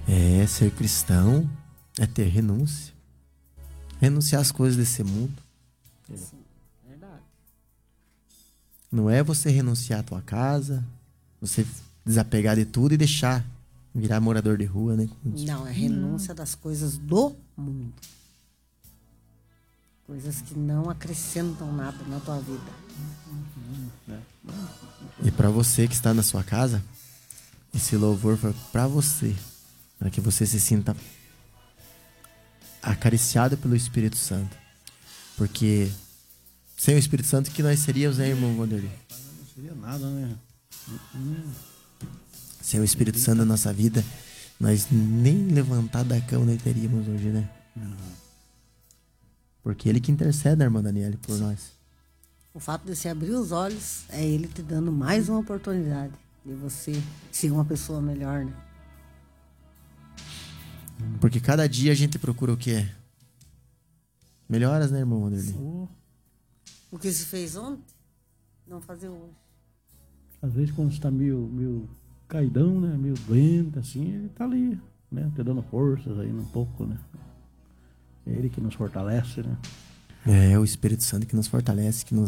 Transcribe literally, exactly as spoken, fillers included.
É, ser cristão é ter renúncia. Renunciar às coisas desse mundo. Sim, verdade. Não é você renunciar à tua casa, você desapegar de tudo e deixar virar morador de rua, né? Não, é renúncia das coisas do mundo. Coisas que não acrescentam nada na tua vida. E para você que está na sua casa, esse louvor foi para você, para que você se sinta acariciado pelo Espírito Santo. Porque sem o Espírito Santo, que nós seríamos, né, irmão Wanderley? Não seria nada, né? Sem o Espírito Santo na nossa vida, nós nem levantar da cama nós teríamos hoje, né? Porque ele que intercede, a irmã Daniele, por nós. O fato de você abrir os olhos é ele te dando mais uma oportunidade de você ser uma pessoa melhor, né? Porque cada dia a gente procura o quê? Melhoras, né, irmão Wanderley? Oh, O que se fez ontem, não fazer hoje. às vezes quando você tá meio, meio caidão, né? Meio doente, assim, ele tá ali, né? Te dando forças aí um pouco, né? É ele que nos fortalece, né? É o Espírito Santo que nos fortalece, que nos